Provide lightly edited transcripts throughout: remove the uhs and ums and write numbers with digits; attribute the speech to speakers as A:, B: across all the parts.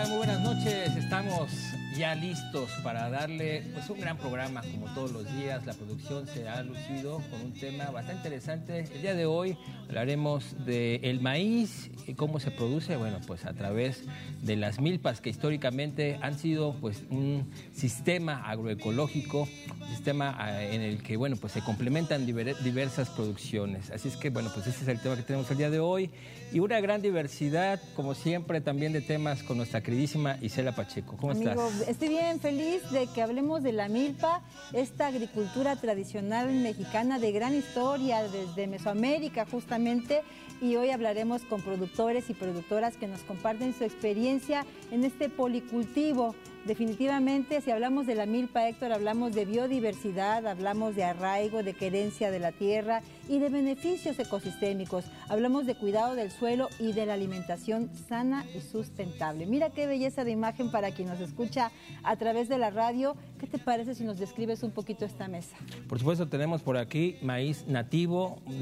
A: tal? Muy buenas noches. Estamos ya listos para darle pues un gran programa como todos los días. La producción se ha lucido con un tema bastante interesante. El día de hoy hablaremos del maíz y cómo se produce, bueno, pues a través de las milpas, que históricamente han sido pues un sistema agroecológico, un sistema en el que, bueno, pues se complementan diversas producciones. Así es que, bueno, pues ese es el tema que tenemos el día de hoy y una gran diversidad, como siempre, también de temas con nuestra queridísima Isela Pacheco. ¿Cómo estás?
B: Estoy bien feliz de que hablemos de la milpa, esta agricultura tradicional mexicana de gran historia desde Mesoamérica justamente, y hoy hablaremos con productores y productoras que nos comparten su experiencia en este policultivo. Definitivamente, si hablamos de la milpa, Héctor, hablamos de biodiversidad, hablamos de arraigo, de querencia de la tierra y de beneficios ecosistémicos. Hablamos de cuidado del suelo y de la alimentación sana y sustentable. Mira qué belleza de imagen para quien nos escucha a través de la radio. ¿Qué te parece si nos describes un poquito esta mesa?
A: Por supuesto, tenemos por aquí maíz nativo, en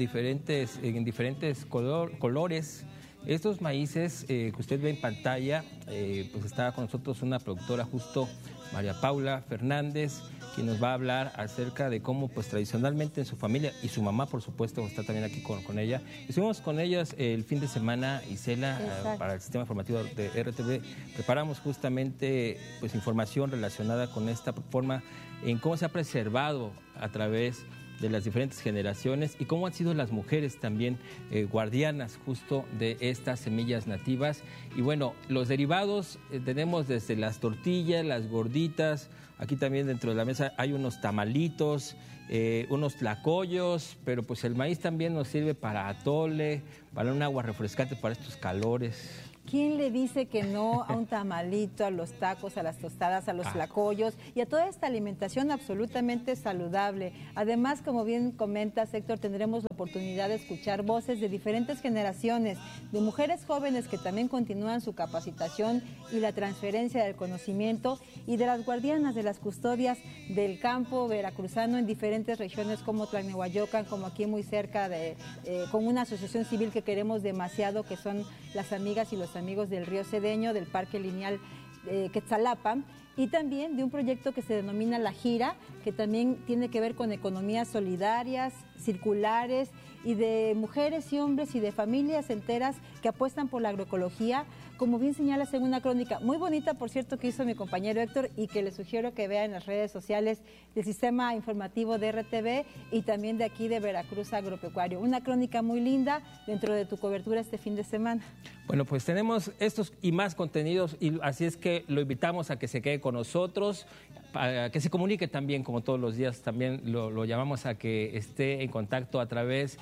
A: diferentes colores. Estos maíces que usted ve en pantalla, pues está con nosotros una productora justo, María Paula Fernández, quien nos va a hablar acerca de cómo pues tradicionalmente en su familia, y su mamá por supuesto está también aquí con ella. Estuvimos con ellas el fin de semana, Isela, para el sistema informativo de RTV. Preparamos justamente pues información relacionada con esta forma en cómo se ha preservado a través de las diferentes generaciones y cómo han sido las mujeres también guardianas justo de estas semillas nativas. Y bueno, los derivados tenemos desde las tortillas, las gorditas, aquí también dentro de la mesa hay unos tamalitos, unos tlacoyos, pero pues el maíz también nos sirve para atole, para un agua refrescante para estos calores.
B: ¿Quién le dice que no a un tamalito, a los tacos, a las tostadas, a los tlacoyos y a toda esta alimentación absolutamente saludable? Además, como bien comentas, Héctor, tendremos la oportunidad de escuchar voces de diferentes generaciones, de mujeres jóvenes que también continúan su capacitación y la transferencia del conocimiento, y de las guardianas, de las custodias del campo veracruzano en diferentes regiones como Tlalnehuayocan, como aquí muy cerca con una asociación civil que queremos demasiado, que son las amigas y los amigos del Río Cedeño, del Parque Lineal Quetzalapa, y también de un proyecto que se denomina La Gira, que también tiene que ver con economías solidarias, circulares, y de mujeres y hombres y de familias enteras que apuestan por la agroecología, como bien señalas en una crónica muy bonita, por cierto, que hizo mi compañero Héctor, y que le sugiero que vea en las redes sociales del sistema informativo de RTV y también de aquí de Veracruz Agropecuario. Una crónica muy linda dentro de tu cobertura este fin de semana.
A: Bueno, pues tenemos estos y más contenidos, y así es que lo invitamos a que se quede con nosotros, a que se comunique también, como todos los días, también lo llamamos a que esté en contacto a través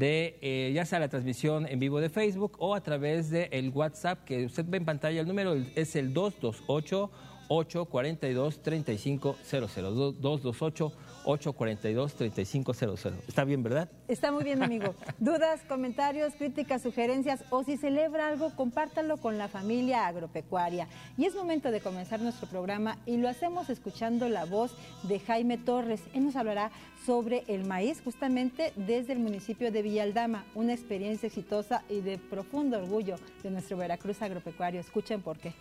A: de ya sea la transmisión en vivo de Facebook o a través del WhatsApp que usted ve en pantalla. El número es el 228-842-3500, 228-842-3500. ¿Está bien, verdad?
B: Está muy bien, amigo. Dudas, comentarios, críticas, sugerencias, o si celebra algo, compártalo con la familia agropecuaria. Y es momento de comenzar nuestro programa, y lo hacemos escuchando la voz de Jaime Torres. Él nos hablará sobre el maíz, justamente desde el municipio de Villa Aldama, una experiencia exitosa y de profundo orgullo de nuestro Veracruz agropecuario. Escuchen por qué.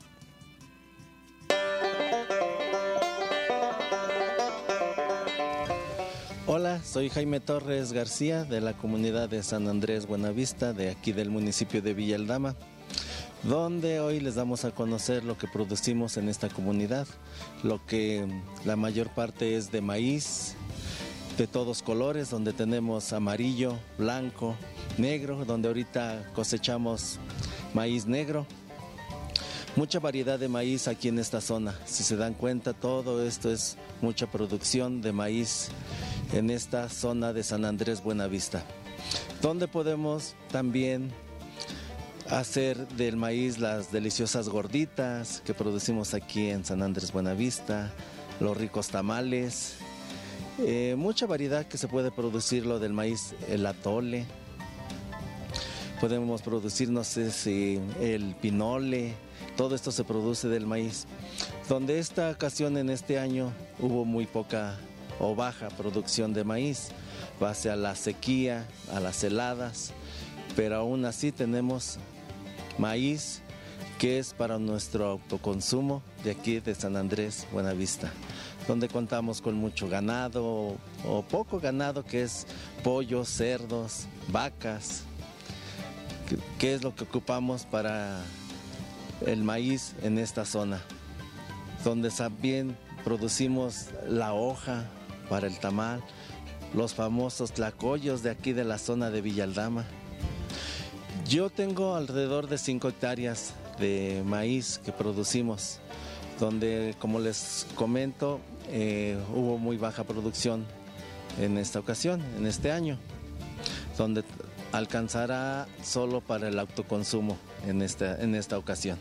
C: Hola, soy Jaime Torres García, de la comunidad de San Andrés Buenavista, de aquí del municipio de Villa Aldama, donde hoy les damos a conocer lo que producimos en esta comunidad, lo que la mayor parte es de maíz, de todos colores, donde tenemos amarillo, blanco, negro, donde ahorita cosechamos maíz negro. Mucha variedad de maíz aquí en esta zona. Si se dan cuenta, todo esto es mucha producción de maíz en esta zona de San Andrés Buenavista, donde podemos también hacer del maíz las deliciosas gorditas que producimos aquí en San Andrés Buenavista, los ricos tamales, mucha variedad que se puede producir lo del maíz, el atole. Podemos producir, no sé si el pinole. Todo esto se produce del maíz, donde esta ocasión en este año hubo muy poca o baja producción de maíz, base a la sequía, a las heladas, pero aún así tenemos maíz que es para nuestro autoconsumo de aquí de San Andrés, Buenavista, donde contamos con mucho ganado o poco ganado, que es pollos, cerdos, vacas, que es lo que ocupamos para el maíz en esta zona, donde también producimos la hoja para el tamal, los famosos tlacoyos de aquí de la zona de Villa-Aldama. Yo tengo alrededor de 5 hectáreas de maíz que producimos, donde, como les comento, hubo muy baja producción en esta ocasión, en este año, donde alcanzará solo para el autoconsumo en esta ocasión.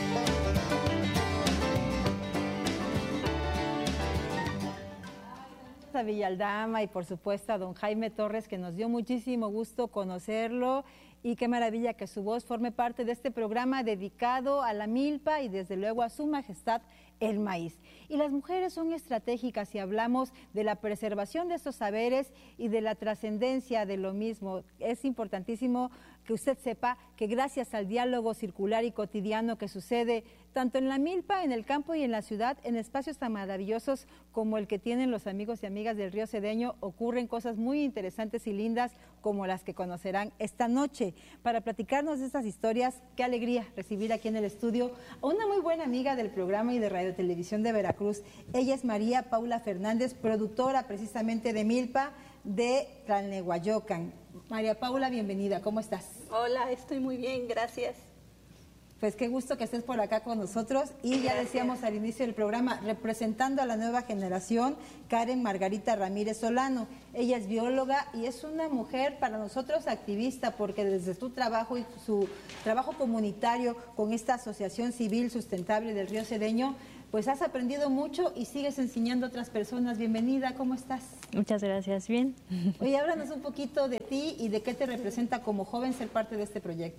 B: A Villa-Aldama y por supuesto a don Jaime Torres, que nos dio muchísimo gusto conocerlo, y qué maravilla que su voz forme parte de este programa dedicado a la milpa y desde luego a su majestad el maíz. Y las mujeres son estratégicas y hablamos de la preservación de estos saberes y de la trascendencia de lo mismo. Es importantísimo que usted sepa que gracias al diálogo circular y cotidiano que sucede tanto en la milpa, en el campo y en la ciudad, en espacios tan maravillosos como el que tienen los amigos y amigas del Río Cedeño, ocurren cosas muy interesantes y lindas como las que conocerán esta noche. Para platicarnos de estas historias, qué alegría recibir aquí en el estudio a una muy buena amiga del programa y de Radio Televisión de Veracruz. Ella es María Paula Fernández, productora precisamente de milpa de Tlalnehuayocan. María Paula, bienvenida, ¿cómo estás?
D: Hola, estoy muy bien, gracias.
B: Pues qué gusto que estés por acá con nosotros y ya decíamos al inicio del programa, representando a la nueva generación, Karen Margarita Ramírez Solano. Ella es bióloga y es una mujer para nosotros activista, porque desde tu trabajo y su trabajo comunitario con esta Asociación Civil Sustentable del Río Cedeño, pues has aprendido mucho y sigues enseñando a otras personas. Bienvenida, ¿cómo estás?
E: Muchas gracias, bien.
B: Oye, háblanos un poquito de ti y de qué te representa como joven ser parte de este proyecto.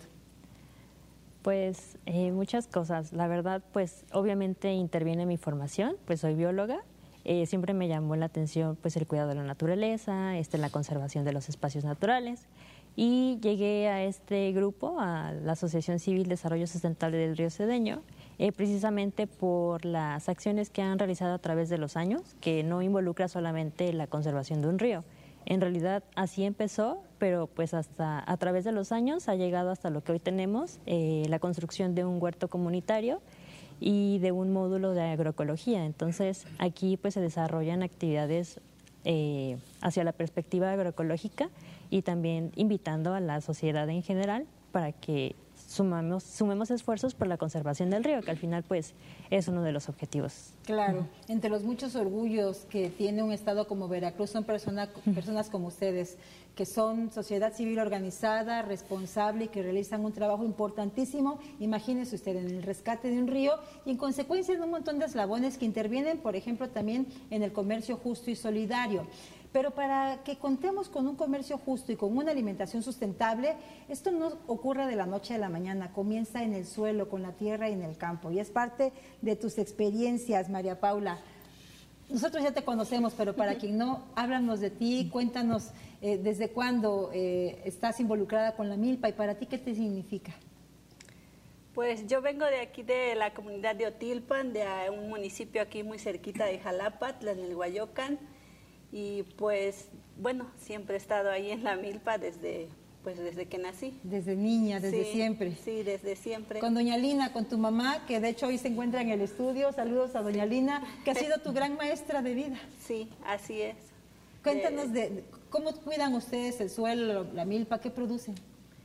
E: Pues muchas cosas. La verdad, pues obviamente interviene mi formación, pues soy bióloga. Siempre me llamó la atención pues el cuidado de la naturaleza, la conservación de los espacios naturales. Y llegué a este grupo, a la Asociación Civil Desarrollo Sustentable del Río Cedeño, precisamente por las acciones que han realizado a través de los años, que no involucra solamente la conservación de un río. En realidad así empezó, pero pues hasta a través de los años ha llegado hasta lo que hoy tenemos, la construcción de un huerto comunitario y de un módulo de agroecología. Entonces aquí pues se desarrollan actividades hacia la perspectiva agroecológica y también invitando a la sociedad en general para que sumemos esfuerzos por la conservación del río, que al final pues es uno de los objetivos.
B: Claro, entre los muchos orgullos que tiene un estado como Veracruz son personas como ustedes, que son sociedad civil organizada, responsable y que realizan un trabajo importantísimo, imagínense usted, en el rescate de un río y en consecuencia en un montón de eslabones que intervienen, por ejemplo, también en el comercio justo y solidario. Pero para que contemos con un comercio justo y con una alimentación sustentable, esto no ocurre de la noche a la mañana, comienza en el suelo, con la tierra y en el campo. Y es parte de tus experiencias, María Paula. Nosotros ya te conocemos, pero para quien no, háblanos de ti, cuéntanos desde cuándo estás involucrada con la milpa y para ti, ¿qué te significa?
D: Pues yo vengo de aquí de la comunidad de Otilpan, de un municipio aquí muy cerquita de Jalapa, Tlalnehuayocan. Y pues, bueno, siempre he estado ahí en la milpa desde que nací.
B: Desde niña, desde siempre.
D: Sí, desde siempre.
B: Con doña Lina, con tu mamá, que de hecho hoy se encuentra en el estudio. Saludos a doña Lina, que ha sido tu gran maestra de vida.
D: Sí, así es.
B: Cuéntanos de cómo cuidan ustedes el suelo, la milpa, ¿qué producen?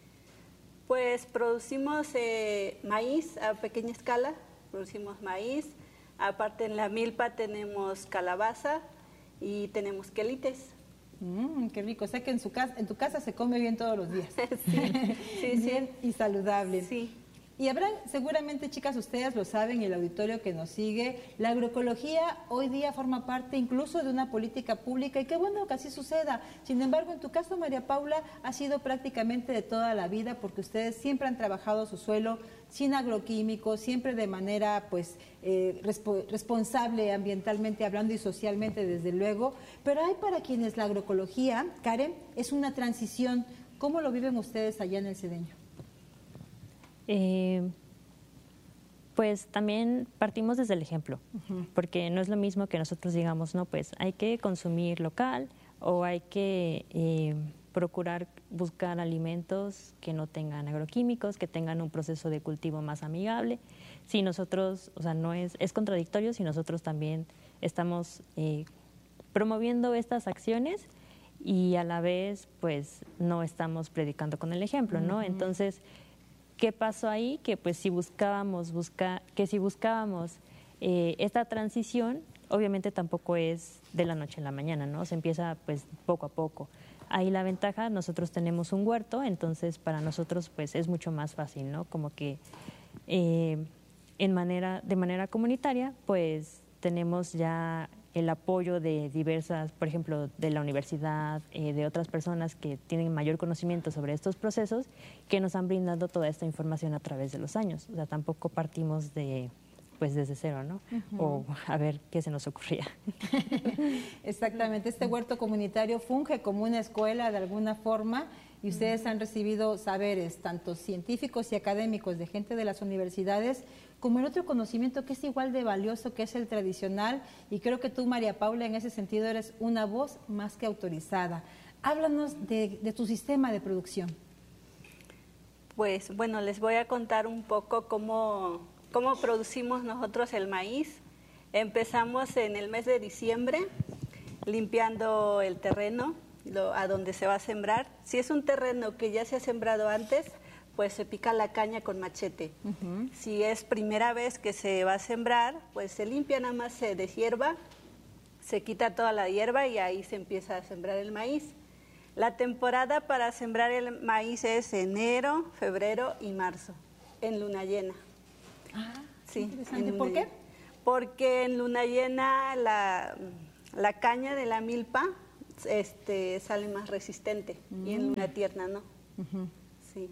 D: Pues producimos maíz a pequeña escala, producimos maíz. Aparte en la milpa tenemos calabaza y tenemos quelites.
B: Qué rico, o sea que en tu casa se come bien todos los días.
D: Sí,
B: bien y saludable.
D: Sí.
B: Y habrán, seguramente, chicas, ustedes lo saben, y el auditorio que nos sigue, la agroecología hoy día forma parte incluso de una política pública, y qué bueno que así suceda. Sin embargo, en tu caso, María Paula, ha sido prácticamente de toda la vida, porque ustedes siempre han trabajado su suelo sin agroquímicos, siempre de manera pues responsable ambientalmente hablando y socialmente, desde luego. Pero hay para quienes la agroecología, Karen, es una transición. ¿Cómo lo viven ustedes allá en el Cedeño?
E: Pues también partimos desde el ejemplo, porque no es lo mismo que nosotros digamos, no, pues hay que consumir local o hay que procurar buscar alimentos que no tengan agroquímicos, que tengan un proceso de cultivo más amigable. Si nosotros, o sea, no es contradictorio si nosotros también estamos promoviendo estas acciones y a la vez, pues, no estamos predicando con el ejemplo, ¿no? Entonces, ¿qué pasó ahí? Que pues si buscábamos esta transición, obviamente tampoco es de la noche a la mañana, ¿no? Se empieza pues poco a poco. Ahí la ventaja, nosotros tenemos un huerto, entonces para nosotros pues es mucho más fácil, ¿no? Como que de manera comunitaria pues tenemos ya el apoyo de diversas, por ejemplo, de la universidad, de otras personas que tienen mayor conocimiento sobre estos procesos, que nos han brindado toda esta información a través de los años. O sea, tampoco partimos desde cero, ¿no? O a ver qué se nos ocurría.
B: Exactamente, este huerto comunitario funge como una escuela de alguna forma y ustedes han recibido saberes, tanto científicos y académicos de gente de las universidades, como el otro conocimiento que es igual de valioso, que es el tradicional, y creo que tú, María Paula, en ese sentido eres una voz más que autorizada. Háblanos de tu sistema de producción.
D: Pues bueno, les voy a contar un poco cómo producimos nosotros el maíz. Empezamos en el mes de diciembre limpiando el terreno a donde se va a sembrar. Si es un terreno que ya se ha sembrado antes, pues se pica la caña con machete. Si es primera vez que se va a sembrar, pues se limpia, nada más se deshierva, se quita toda la hierba y ahí se empieza a sembrar el maíz. La temporada para sembrar el maíz es enero, febrero y marzo, en luna llena. Sí,
B: interesante. ¿Por qué?
D: Porque en luna llena la caña de la milpa sale más resistente y en luna tierna no. Sí.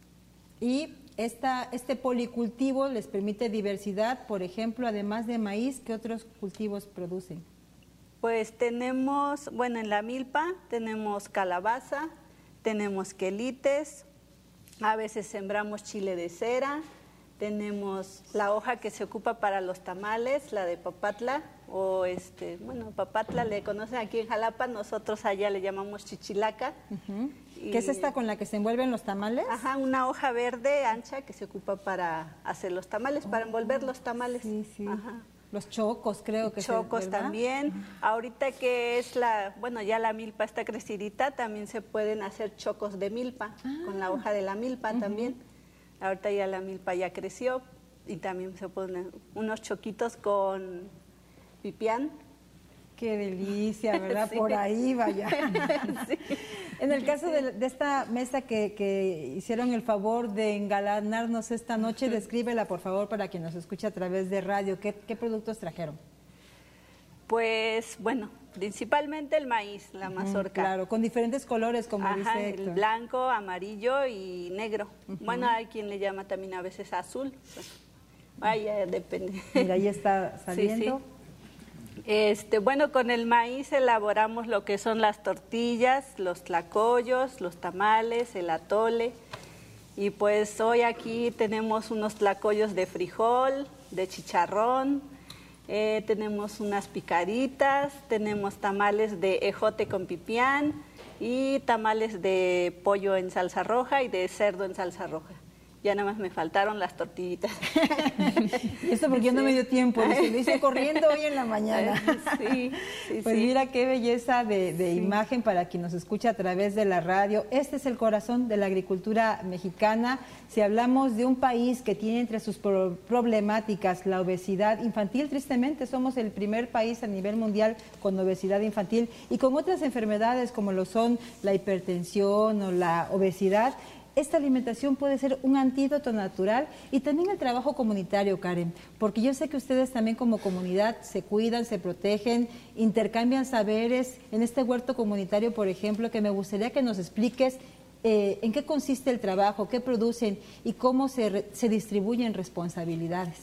B: Y este policultivo les permite diversidad, por ejemplo, además de maíz, ¿qué otros cultivos producen?
D: Pues tenemos, bueno, en la milpa tenemos calabaza, tenemos quelites, a veces sembramos chile de cera, tenemos la hoja que se ocupa para los tamales, la de papatla, o papatla le conocen aquí en Jalapa, nosotros allá le llamamos chichilaca.
B: ¿Qué es esta con la que se envuelven los tamales?
D: Ajá, una hoja verde ancha que se ocupa para hacer los tamales, para envolver los tamales.
B: Sí, sí.
D: Ajá.
B: Los chocos, creo que
D: chocos también. Ahorita que es ya la milpa está crecidita, también se pueden hacer chocos de milpa, con la hoja de la milpa también. Ahorita ya la milpa ya creció y también se ponen unos choquitos con pipián.
B: Qué delicia, ¿verdad? Sí. Por ahí vaya. Sí. En el caso de esta mesa que hicieron el favor de engalanarnos esta noche, descríbela por favor para quien nos escucha a través de radio. ¿Qué productos trajeron?
D: Pues bueno, principalmente el maíz, la mazorca.
B: Claro, con diferentes colores, como dice Héctor.
D: El blanco, amarillo y negro. Bueno, hay quien le llama también a veces azul. Vaya, depende.
B: Mira, ahí está saliendo.
D: Sí, sí. Bueno, con el maíz elaboramos lo que son las tortillas, los tlacoyos, los tamales, el atole. Y pues hoy aquí tenemos unos tlacoyos de frijol, de chicharrón, tenemos unas picaditas, tenemos tamales de ejote con pipián y tamales de pollo en salsa roja y de cerdo en salsa roja. Ya nada más me faltaron las tortillitas.
B: Esto porque yo no me dio tiempo, lo hice corriendo hoy en la mañana.
D: Sí,
B: pues mira qué belleza de imagen para quien nos escucha a través de la radio. Este es el corazón de la agricultura mexicana. Si hablamos de un país que tiene entre sus problemáticas la obesidad infantil, tristemente somos el primer país a nivel mundial con obesidad infantil y con otras enfermedades como lo son la hipertensión o la obesidad. Esta alimentación puede ser un antídoto natural y también el trabajo comunitario, Karen, porque yo sé que ustedes también como comunidad se cuidan, se protegen, intercambian saberes. En este huerto comunitario, por ejemplo, que me gustaría que nos expliques en qué consiste el trabajo, qué producen y cómo se distribuyen responsabilidades.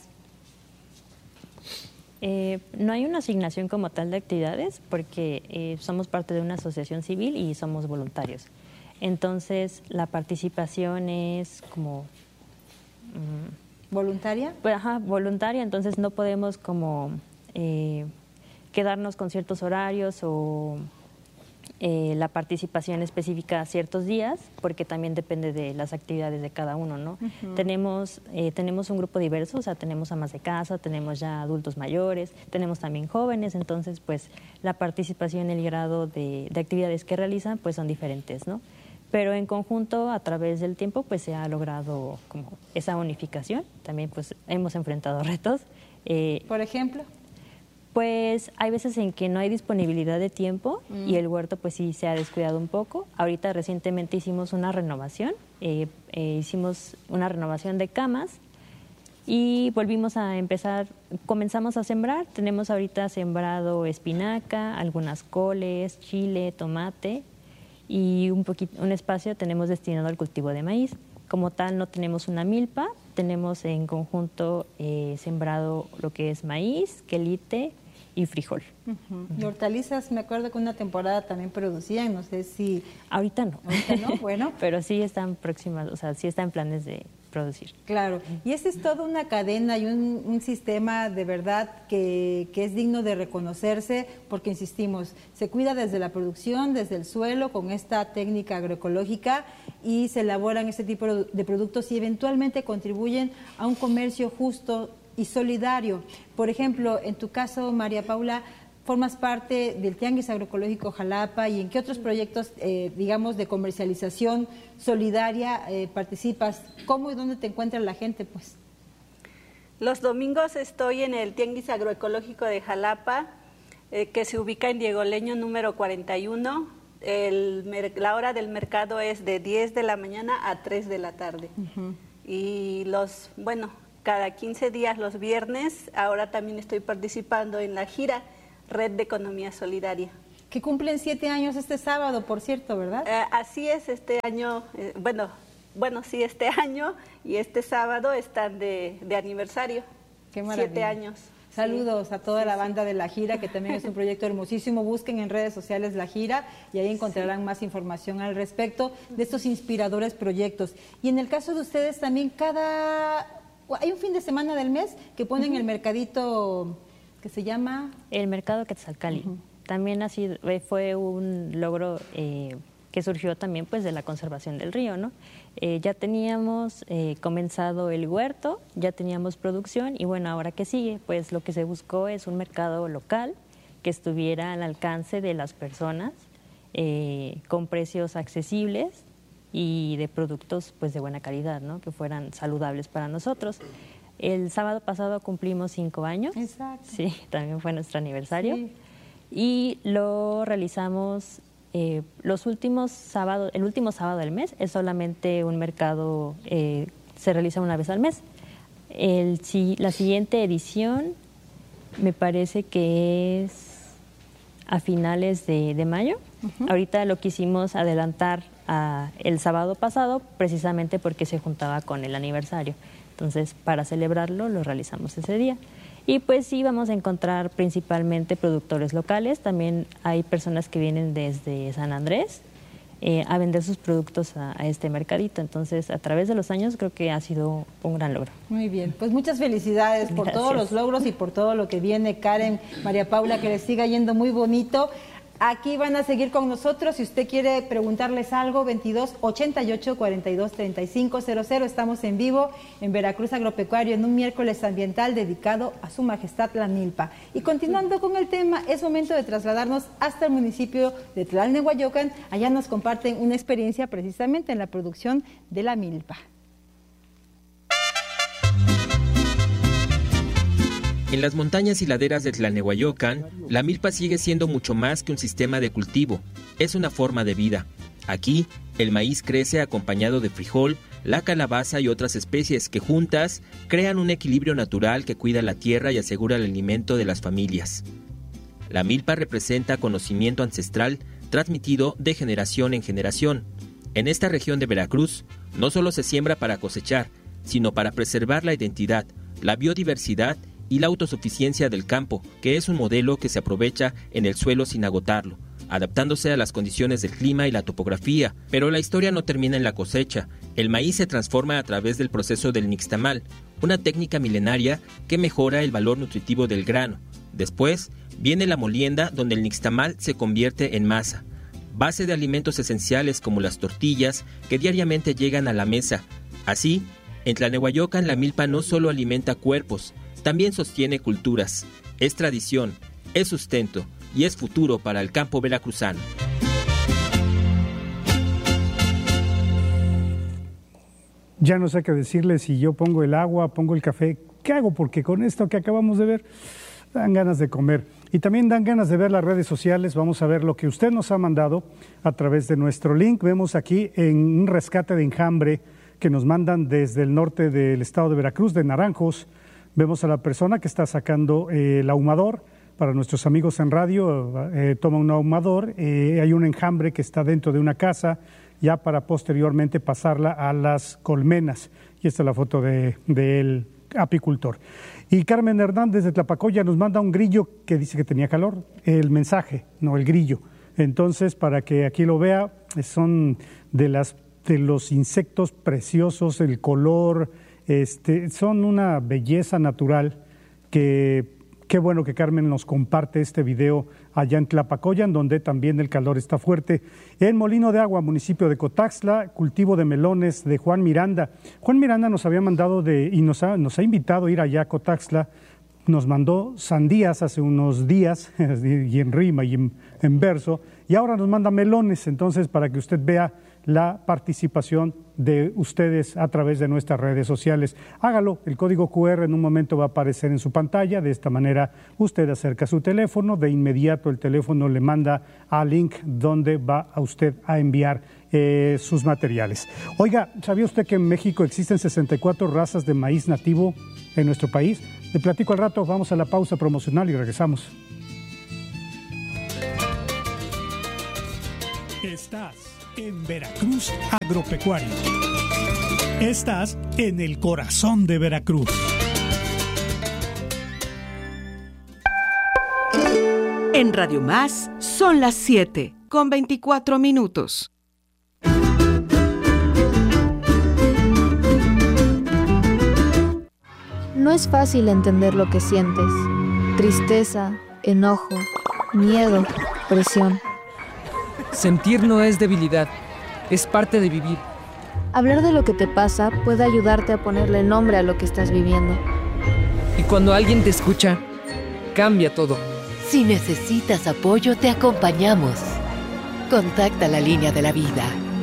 E: No hay una asignación como tal de actividades porque somos parte de una asociación civil y somos voluntarios. Entonces, la participación es como
B: ¿Voluntaria?
E: Pues, voluntaria, entonces no podemos como quedarnos con ciertos horarios o la participación específica a ciertos días, porque también depende de las actividades de cada uno, ¿no? Uh-huh. Tenemos un grupo diverso, o sea, tenemos amas de casa, tenemos ya adultos mayores, tenemos también jóvenes, entonces, pues, la participación y el grado de actividades que realizan, pues, son diferentes, ¿no? Pero en conjunto, a través del tiempo, pues, se ha logrado como esa unificación. También, pues, hemos enfrentado retos.
B: ¿Por ejemplo?
E: Pues hay veces en que no hay disponibilidad de tiempo y el huerto pues sí se ha descuidado un poco. Ahorita recientemente hicimos una renovación, hicimos una renovación de camas y volvimos a empezar, comenzamos a sembrar. Tenemos ahorita sembrado espinaca, algunas coles, chile, tomate y un espacio tenemos destinado al cultivo de maíz. Como tal no tenemos una milpa, tenemos en conjunto sembrado lo que es maíz, quelite y frijol.
B: Uh-huh. Y hortalizas, me acuerdo que una temporada también producían, no sé si...
E: Ahorita no.
B: Ahorita no, bueno.
E: Pero sí están próximas, o sea, sí están en planes de producir.
B: Claro, y esta es toda una cadena y un sistema de verdad que es digno de reconocerse porque, insistimos, se cuida desde la producción, desde el suelo, con esta técnica agroecológica y se elaboran este tipo de productos y eventualmente contribuyen a un comercio justo y solidario. Por ejemplo, en tu caso, María Paula, formas parte del Tianguis Agroecológico Jalapa y en qué otros proyectos, digamos, de comercialización solidaria participas. ¿Cómo y dónde te encuentra la gente, pues?
D: Los domingos estoy en el Tianguis Agroecológico de Jalapa, que se ubica en Diego Leño número 41. La hora del mercado es de 10 de la mañana a 3 de la tarde. Uh-huh. Y cada 15 días los viernes, ahora también estoy participando en la gira Red de Economía Solidaria.
B: Que cumplen 7 años este sábado, por cierto, ¿verdad?
D: Así es, este año, sí, este año y este sábado están de aniversario.
B: Qué maravilla.
D: 7 años.
B: Saludos a toda la banda de La Gira, que también es un proyecto hermosísimo. Busquen en redes sociales La Gira y ahí encontrarán más información al respecto de estos inspiradores proyectos. Y en el caso de ustedes también, hay un fin de semana del mes que ponen el mercadito que se llama...
E: El Mercado Quetzalcali. También fue un logro que surgió también pues de la conservación del río, ¿no? Ya teníamos comenzado el huerto, ya teníamos producción y bueno, ahora que sigue, pues lo que se buscó es un mercado local que estuviera al alcance de las personas con precios accesibles y de productos pues de buena calidad, ¿no? Que fueran saludables para nosotros. El sábado pasado cumplimos 5 años.
B: Exacto.
E: Sí, también fue nuestro aniversario.
B: Sí.
E: Y lo realizamos los últimos sábados, el último sábado del mes es solamente un mercado, se realiza una vez al mes. La siguiente edición me parece que es a finales de mayo. Uh-huh. Ahorita lo quisimos adelantar el sábado pasado precisamente porque se juntaba con el aniversario. Entonces, para celebrarlo, lo realizamos ese día. Y pues sí, vamos a encontrar principalmente productores locales. También hay personas que vienen desde San Andrés a vender sus productos a este mercadito. Entonces, a través de los años, creo que ha sido un gran logro.
B: Muy bien, pues muchas felicidades por todos los logros y por todo lo que viene, Karen, María Paula, que les siga yendo muy bonito. Aquí van a seguir con nosotros. Si usted quiere preguntarles algo, 22 88 42 35 00. Estamos en vivo en Veracruz Agropecuario en un miércoles ambiental dedicado a Su Majestad la Milpa. Y continuando con el tema, es momento de trasladarnos hasta el municipio de Tlalnehuayocan. Allá nos comparten una experiencia precisamente en la producción de la milpa.
F: En las montañas y laderas de Tlalnehuayocan, la milpa sigue siendo mucho más que un sistema de cultivo, es una forma de vida. Aquí, el maíz crece acompañado de frijol, la calabaza y otras especies que juntas crean un equilibrio natural que cuida la tierra y asegura el alimento de las familias. La milpa representa conocimiento ancestral transmitido de generación en generación. En esta región de Veracruz, no solo se siembra para cosechar, sino para preservar la identidad, la biodiversidad y la autosuficiencia del campo, que es un modelo que se aprovecha en el suelo sin agotarlo, adaptándose a las condiciones del clima y la topografía. Pero la historia no termina en la cosecha. El maíz se transforma a través del proceso del nixtamal, una técnica milenaria que mejora el valor nutritivo del grano. Después viene la molienda, donde el nixtamal se convierte en masa, base de alimentos esenciales como las tortillas que diariamente llegan a la mesa. Así, en Tlanehuayocan la milpa no solo alimenta cuerpos, también sostiene culturas. Es tradición, es sustento y es futuro para el campo veracruzano.
G: Ya no sé qué decirles, si yo pongo el agua, pongo el café, ¿qué hago? Porque con esto que acabamos de ver, dan ganas de comer. Y también dan ganas de ver las redes sociales. Vamos a ver lo que usted nos ha mandado a través de nuestro link. Vemos aquí en un rescate de enjambre que nos mandan desde el norte del estado de Veracruz, de Naranjos. Vemos a la persona que está sacando el ahumador. Para nuestros amigos en radio, toma un ahumador. Hay un enjambre que está dentro de una casa, ya para posteriormente pasarla a las colmenas. Y esta es la foto del apicultor. Y Carmen Hernández de Tlapacoya nos manda un grillo que dice que tenía calor. El mensaje, no el grillo. Entonces, para que aquí lo vea, son de los insectos preciosos, el color, son una belleza natural que qué bueno que Carmen nos comparte este video allá en Tlapacoyan, donde también el calor está fuerte. En Molino de Agua, municipio de Cotaxtla, cultivo de melones de Juan Miranda. Juan Miranda nos había mandado y nos ha invitado a ir allá a Cotaxtla. Nos mandó sandías hace unos días, y en rima y en verso, y ahora nos manda melones. Entonces, para que usted vea la participación de ustedes a través de nuestras redes sociales. Hágalo, el código QR en un momento va a aparecer en su pantalla. De esta manera usted acerca su teléfono, de inmediato el teléfono le manda al link donde va a usted a enviar sus materiales. Oiga, ¿sabía usted que en México existen 64 razas de maíz nativo en nuestro país? Le platico al rato, vamos a la pausa promocional y regresamos. Estás en Veracruz Agropecuario. Estás en el corazón de Veracruz.
H: En Radio Más son las 7:24.
I: No es fácil entender lo que sientes. Tristeza, enojo, miedo, presión.
J: Sentir no es debilidad, es parte de vivir.
I: Hablar de lo que te pasa puede ayudarte a ponerle nombre a lo que estás viviendo.
J: Y cuando alguien te escucha, cambia todo.
K: Si necesitas apoyo, te acompañamos. Contacta la línea de la vida.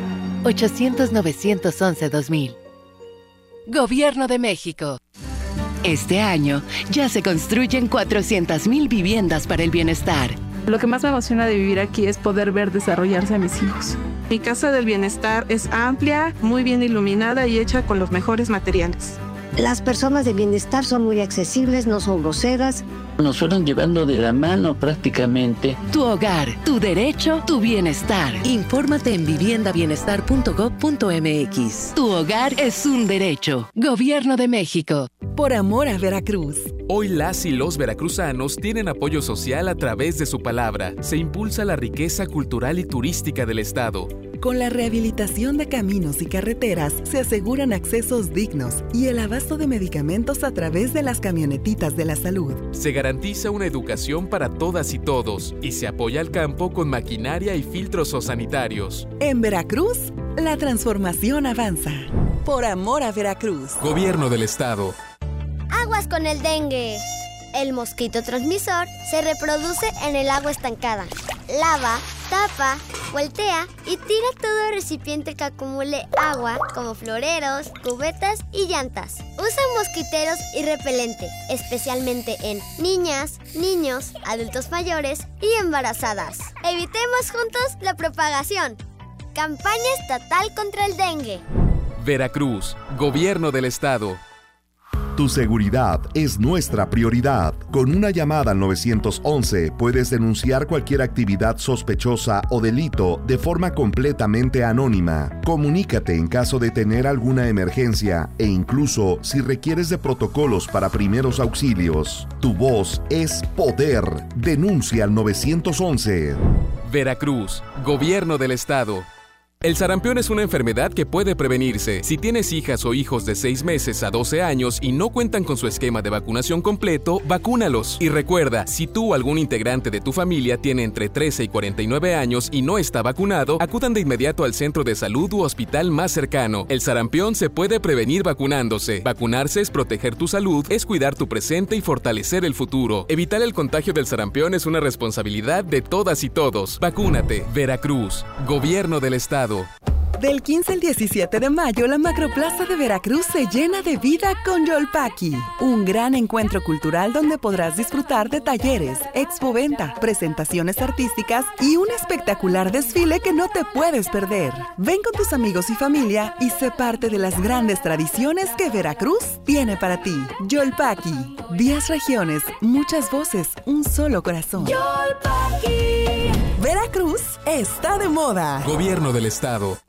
K: 800-911-2000. Gobierno de México. Este año ya se construyen 400,000 viviendas para el bienestar.
L: Lo que más me emociona de vivir aquí es poder ver desarrollarse a mis hijos. Mi casa del bienestar es amplia, muy bien iluminada y hecha con los mejores materiales.
M: Las personas de bienestar son muy accesibles, no son groseras.
N: Nos fueron llevando de la mano prácticamente.
K: Tu hogar, tu derecho, tu bienestar. Infórmate en viviendabienestar.gov.mx. Tu hogar es un derecho. Gobierno de México. Por amor a Veracruz.
O: Hoy las y los veracruzanos tienen apoyo social a través de su palabra. Se impulsa la riqueza cultural y turística del estado.
P: Con la rehabilitación de caminos y carreteras se aseguran accesos dignos y el abasto de medicamentos a través de las camionetitas de la salud.
O: Se garantiza una educación para todas y todos y se apoya al campo con maquinaria y filtros sanitarios.
P: En Veracruz, la transformación avanza. Por amor a Veracruz.
O: Gobierno del Estado.
Q: Aguas con el dengue. El mosquito transmisor se reproduce en el agua estancada. Lava, tapa, voltea y tira todo recipiente que acumule agua, como floreros, cubetas y llantas. Usa mosquiteros y repelente, especialmente en niñas, niños, adultos mayores y embarazadas. Evitemos juntos la propagación. Campaña estatal contra el dengue.
O: Veracruz, Gobierno del Estado.
R: Tu seguridad es nuestra prioridad. Con una llamada al 911 puedes denunciar cualquier actividad sospechosa o delito de forma completamente anónima. Comunícate en caso de tener alguna emergencia e incluso si requieres de protocolos para primeros auxilios. Tu voz es poder. Denuncia al 911.
O: Veracruz, Gobierno del Estado. El sarampión es una enfermedad que puede prevenirse. Si tienes hijas o hijos de 6 meses a 12 años y no cuentan con su esquema de vacunación completo, vacúnalos. Y recuerda, si tú o algún integrante de tu familia tiene entre 13 y 49 años y no está vacunado, acudan de inmediato al centro de salud u hospital más cercano. El sarampión se puede prevenir vacunándose. Vacunarse es proteger tu salud, es cuidar tu presente y fortalecer el futuro. Evitar el contagio del sarampión es una responsabilidad de todas y todos. Vacúnate. Veracruz, Gobierno del Estado.
P: Del 15 al 17 de mayo, la Macroplaza de Veracruz se llena de vida con Yolpaki, un gran encuentro cultural donde podrás disfrutar de talleres, expoventa, presentaciones artísticas y un espectacular desfile que no te puedes perder. Ven con tus amigos y familia y sé parte de las grandes tradiciones que Veracruz tiene para ti. Yolpaki, 10 regiones, muchas voces, un solo corazón.
H: Yolpaki.
P: Veracruz está de moda.
O: Gobierno del Estado.